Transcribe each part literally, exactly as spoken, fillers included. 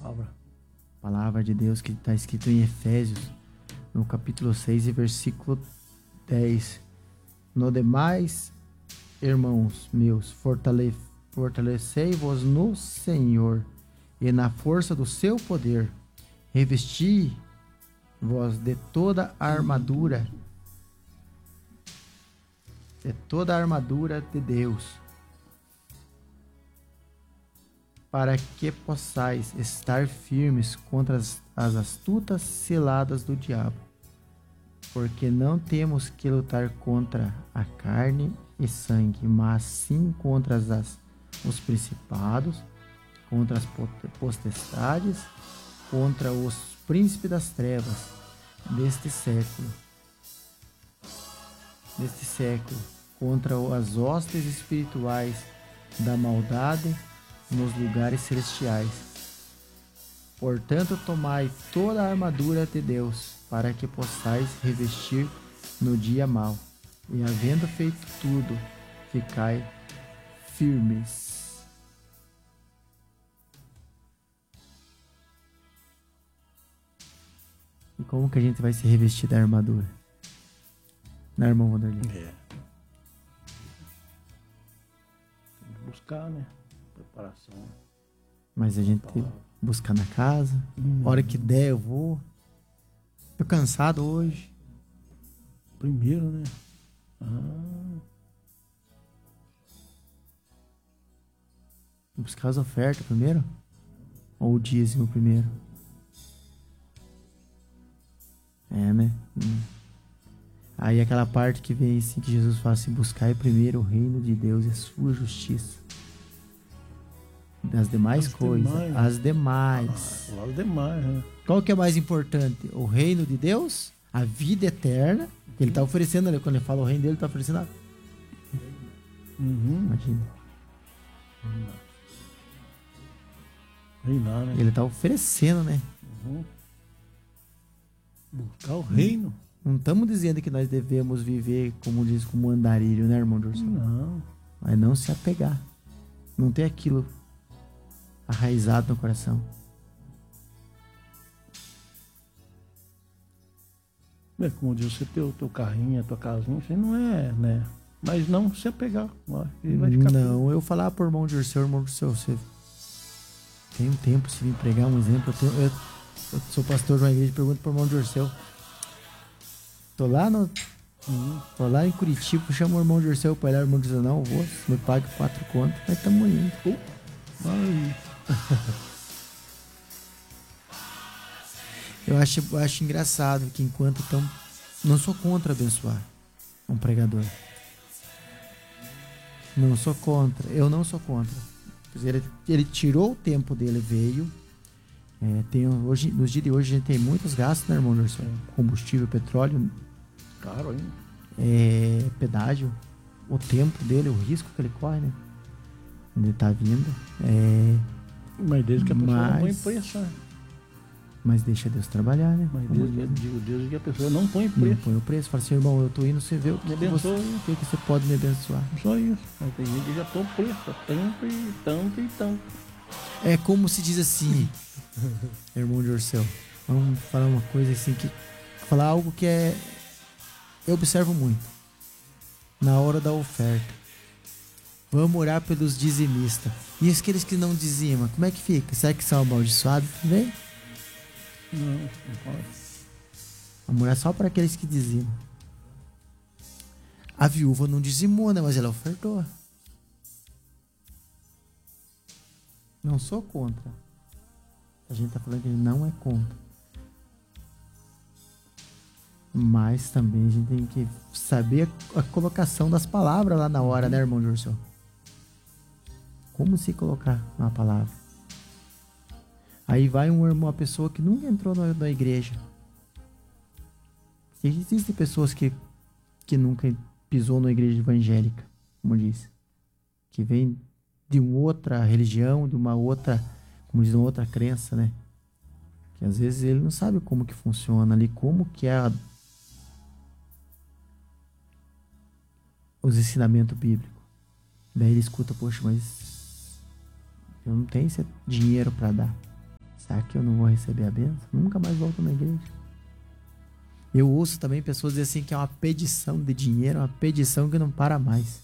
palavra. Palavra de Deus que está escrito em Efésios, no capítulo seis e versículo dez. No demais, irmãos meus, fortale, fortalecei-vos no Senhor e na força do seu poder. Revesti-vos de toda a armadura, de toda a armadura de Deus, para que possais estar firmes contra as, as astutas ciladas do diabo. Porque não temos que lutar contra a carne e sangue, mas sim contra as, os principados, contra as potestades, contra os príncipes das trevas deste século, deste século, contra as hostes espirituais da maldade nos lugares celestiais. Portanto, tomai toda a armadura de Deus, para que possais revestir no dia mau, e havendo feito tudo, ficai firmes. E como que a gente vai se revestir da armadura? Né, irmão Vanderlei? É. Tem que buscar, né? Preparação. Mas a gente buscar na casa, hum. hora que der eu vou. Tô cansado hoje. Primeiro, né? Ah. Buscar as ofertas primeiro? Ou o dízimo primeiro? É, né? Hum. Aí aquela parte que vem assim, que Jesus fala assim: buscai primeiro o reino de Deus e a sua justiça. Das demais as coisas. Demais. As demais. Ah, as demais, né? Qual que é mais importante? O reino de Deus? A vida eterna? Que ele está oferecendo ali. Quando ele fala o reino dele, ele está oferecendo a... Uhum. Imagina. Reinar, né? Ele está oferecendo, né? Uhum. Buscar o reino. Não estamos dizendo que nós devemos viver, como diz, como andarilho, né, irmão Dorson? Não. Mas não se apegar. Não ter aquilo arraizado no coração. É como diz, você ter o teu carrinho, a tua casinha, você não é, né? Mas não se apegar. Ele vai ficar não, tudo. Eu falar por irmão Dirceu, irmão Dirceu, você tem um tempo se vir pregar um exemplo. Eu, tenho, eu, eu sou pastor de uma igreja e pergunto pro irmão Dirceu. Tô lá no. Uhum. Tô lá em Curitiba, chamo o irmão Dirceu pra ir lá, o irmão Dirceu, não, eu vou, me paga quatro contas, mas tamo indo. Uh, ai. Eu acho, eu acho engraçado que enquanto estão... Não sou contra abençoar um pregador. Não sou contra. Eu não sou contra. Ele, ele tirou o tempo dele, veio. É, tem, hoje, nos dias de hoje a gente tem muitos gastos, né, irmão? Combustível, petróleo. Caro ainda. É, pedágio. O tempo dele, o risco que ele corre, né? Ele tá vindo. É, mas desde que a pessoa mas... não põe preço, né? Mas deixa Deus trabalhar, né? Mas Deus, eu digo, Deus que a pessoa não põe preço. Não põe o preço. Fala assim, irmão, eu tô indo, você vê o que, me que, você, o que, que você pode me abençoar. Só isso. Mas tem gente que já põe preço. Tanto e tanto e tanto. É como se diz assim, irmão de Orcel, vamos falar uma coisa assim, que falar algo que é... Eu observo muito. Na hora da oferta. Vamos orar pelos dizimistas. E aqueles que não dizimam, como é que fica? Será que são amaldiçoados também? Não, não pode. Vamos orar só para aqueles que dizimam. A viúva não dizimou, né? Mas ela ofertou. Não sou contra. A gente tá falando que ele não é contra. Mas também a gente tem que saber a colocação das palavras lá na hora, uhum. né, irmão Jurson? Como se colocar uma palavra? Aí vai um irmão, uma pessoa que nunca entrou na, na igreja. Existem pessoas que, que nunca pisou na igreja evangélica, como diz. Que vem de uma outra religião, de uma outra, como diz, uma outra crença, né? Que às vezes ele não sabe como que funciona ali, como que é a, os ensinamentos bíblicos. Daí ele escuta, poxa, mas eu não tenho esse dinheiro para dar. Será que eu não vou receber a bênção? Nunca mais volto na igreja. Eu ouço também pessoas dizer assim que é uma pedição de dinheiro, uma pedição que não para mais.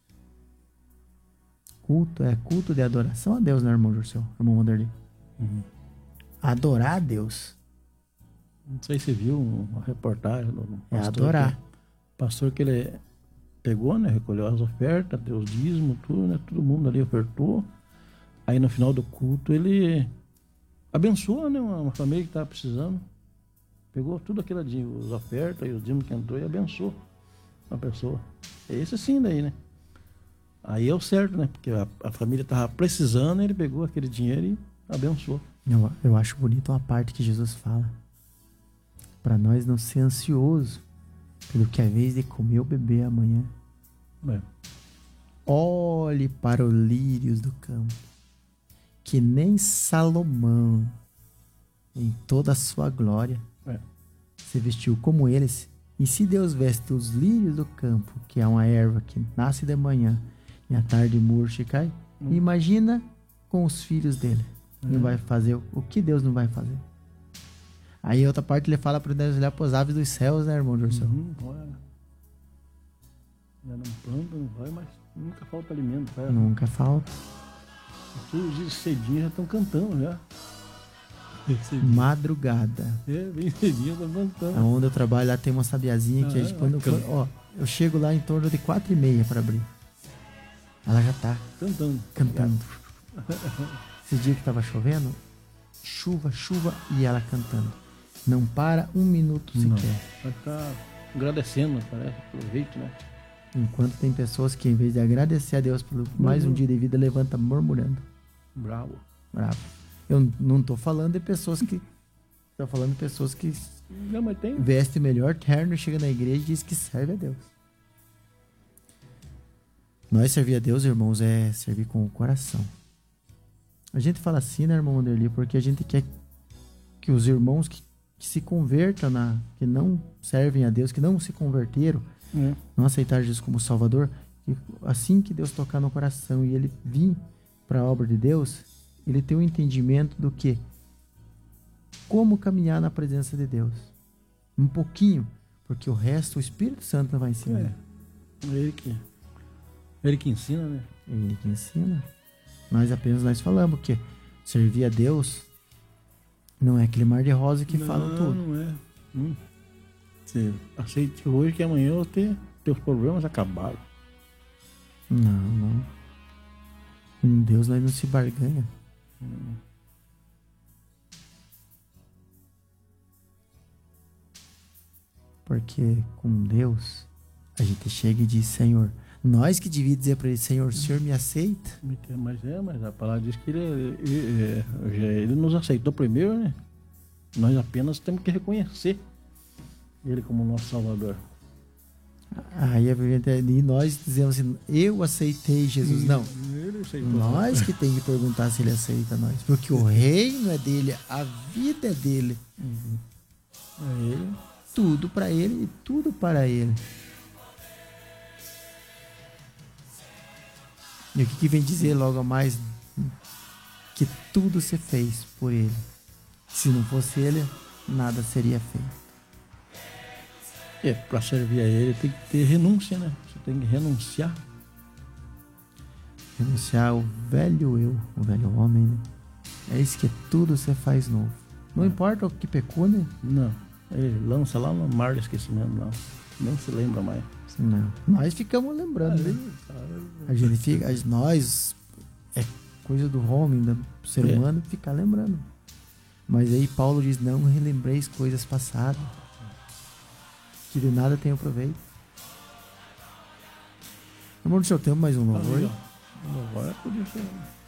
Culto é culto de adoração a Deus, né, irmão Jurceu? Irmão Wanderley? Uhum. Adorar a Deus. Não sei se você viu uma reportagem do É pastor. adorar. Que, pastor que ele pegou, né? Recolheu as ofertas, deu os dízimos, tudo, né? Todo mundo ali ofertou. Aí no final do culto ele abençoou, né? Uma, uma família que estava precisando. Pegou tudo aquilo de as ofertas e os dízimos que entrou e abençoou a pessoa. É esse sim daí, né? Aí é o certo, né? Porque a, a família estava precisando, ele pegou aquele dinheiro e abençoou. Eu, eu acho bonito uma parte que Jesus fala. Para nós não ser ansioso pelo que é vez de comer ou beber amanhã. É. Olhe para os lírios do campo, que nem Salomão, em toda a sua glória, É. se vestiu como eles. E se Deus veste os lírios do campo, que é uma erva que nasce de manhã e à tarde murcha e cai, Hum. imagina com os filhos dele. Não Hum. vai fazer o que Deus não vai fazer. Aí outra parte ele fala para Deus olhar para as aves dos céus, né, irmão Jurceu? Uhum, olha. Já não planta, não vai, mas nunca falta alimento. Vai. Nunca falta. Todos os dias cedinho já estão cantando já. Madrugada. É, bem cedinho estão cantando. Onde eu trabalho lá tem uma sabiazinha que Ah, a gente, quando, bacana. quando- ó, eu chego lá em torno de quatro e meia para abrir. Ela já tá Cantando. cantando. Esse dia que tava chovendo, chuva, chuva e ela cantando. Não para um minuto Não. sequer. Vai estar agradecendo, parece, pelo jeito, né? Enquanto tem pessoas que, em vez de agradecer a Deus por mais um Uhum. dia de vida, levanta murmurando. Bravo. Bravo. Eu não tô falando de pessoas que. Tô falando de pessoas que Não, mas tem. veste o melhor terno, chega na igreja e diz que serve a Deus. Nós servir a Deus, irmãos, é servir com o coração. A gente fala assim, né, irmão Wanderley, porque a gente quer que os irmãos que, que se convertam, na, que não servem a Deus, que não se converteram, É. não aceitaram Jesus como Salvador, que assim que Deus tocar no coração e ele vir para a obra de Deus, ele tem um entendimento do que? Como caminhar na presença de Deus. Um pouquinho, porque o resto o Espírito Santo vai ensinar. É. Ele que, ele que ensina, né? Ele que ensina. Nós apenas nós falamos que servir a Deus não é aquele mar de rosa que não, falam tudo. Não é. Hum. Você aceite hoje que amanhã eu ter teus problemas acabaram. Não, não. Com Deus nós não se barganha. Hum. Porque com Deus a gente chega e diz, Senhor, nós que devia dizer para ele, Senhor, o Senhor me aceita? Mas é, mas a palavra diz que ele, ele, ele, ele nos aceitou primeiro, né? Nós apenas temos que reconhecer ele como nosso Salvador. Aí a Bíblia, e nós dizemos assim, eu aceitei Jesus. Não, Ele aceitou. nós que tem que perguntar se ele aceita nós. Porque o reino é dele, a vida é dele. Uhum. É ele. Tudo para ele e tudo para ele. E o que, que vem dizer logo a mais? Que tudo se fez por ele. Se não fosse ele, nada seria feito. É, para servir a ele tem que ter renúncia, né? Você tem que renunciar. Renunciar ao velho eu, o velho homem, né? É isso que tudo se faz novo. Não importa o que pecou, né? Não. Ele lança lá no mar do esquecimento, não. Nem se lembra mais. Não. Nós ficamos lembrando, né? A gente fica, a- nós, é coisa do homem, do ser É. humano, ficar lembrando. Mas aí Paulo diz, não relembreis coisas passadas, que de nada tenho proveito. Irmão do seu tempo, mais um louvor. Aí, ó. Agora podia ser.